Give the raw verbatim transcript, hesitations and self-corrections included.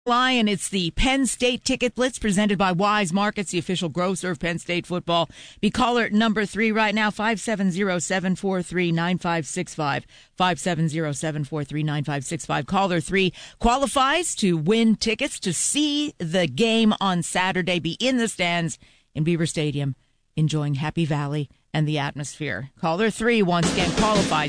Lion, it's the Penn State Ticket Blitz presented by Wise Markets, the official grocer of Penn State football. Be caller number three right now, five seven zero, seven four three, nine five six five, five seven zero, seven four three, nine five six five. Caller three qualifies to win tickets to see the game on Saturday, be in the stands in Beaver Stadium, enjoying Happy Valley and the atmosphere. Caller three once again qualifies.